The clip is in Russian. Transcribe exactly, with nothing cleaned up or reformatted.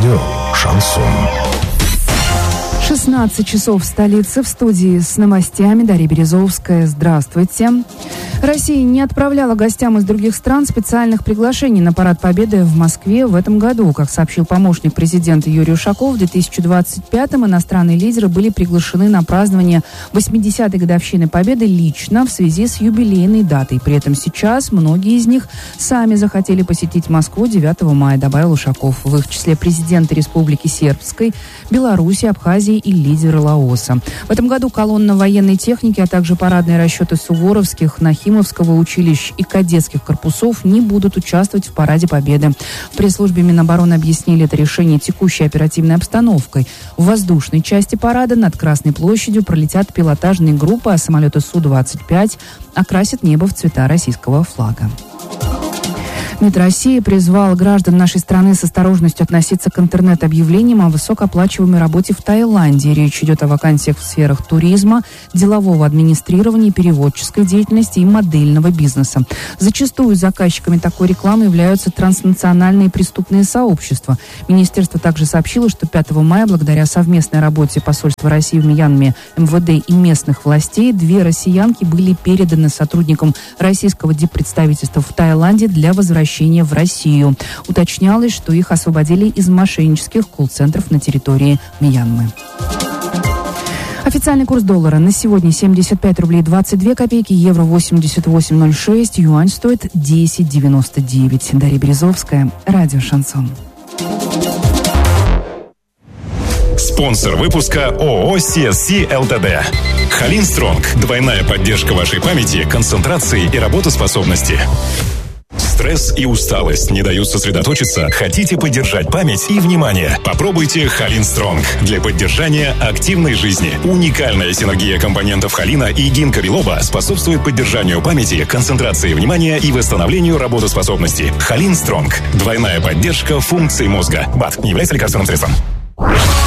Радио «Шансон». шестнадцать часов в столице. В студии с новостями Дарья Березовская. Здравствуйте. Россия не отправляла гостям из других стран специальных приглашений на Парад Победы в Москве в этом году. Как сообщил помощник президента Юрий Ушаков, в две тысячи двадцать пятом иностранные лидеры были приглашены на празднование восьмидесятой годовщины Победы лично в связи с юбилейной датой. При этом сейчас многие из них сами захотели посетить Москву девятого мая, добавил Ушаков. В их числе президенты Республики Сербской, Беларуси, Абхазии и лидеры Лаоса. В этом году колонна военной техники, а также парадные расчеты суворовских, Нахимовского училищ и кадетских корпусов не будут участвовать в Параде Победы. В пресс-службе Минобороны объяснили это решение текущей оперативной обстановкой. В воздушной части парада над Красной площадью пролетят пилотажные группы, а самолеты Су двадцать пять окрасят небо в цвета российского флага. МИД России призвал граждан нашей страны с осторожностью относиться к интернет-объявлениям о высокооплачиваемой работе в Таиланде. Речь идет о вакансиях в сферах туризма, делового администрирования, переводческой деятельности и модельного бизнеса. Зачастую заказчиками такой рекламы являются транснациональные преступные сообщества. Министерство также сообщило, что пятого мая, благодаря совместной работе посольства России в Мьянме, эм вэ дэ и местных властей, две россиянки были переданы сотрудникам российского диппредставительства в Таиланде для возвращения в Россию. Уточнялось, что их освободили из мошеннических колл-центров на территории Мьянмы. Официальный курс доллара на сегодня семьдесят пять рублей двадцать две копейки, евро восемьдесят восемь ноль шесть, юань стоит десять девяносто девять. Дарья Березовская, радио «Шансон». Спонсор выпуска ООО «си эс си эл тэ дэ». Халин Стронг. Двойная поддержка вашей памяти, концентрации и работоспособности. Стресс и усталость не дают сосредоточиться? Хотите поддержать память и внимание? Попробуйте Халин Стронг для поддержания активной жизни. Уникальная синергия компонентов холина и гинка билоба способствует поддержанию памяти, концентрации внимания и восстановлению работоспособности. Халин Стронг. Двойная поддержка функций мозга. БАД не является лекарственным средством.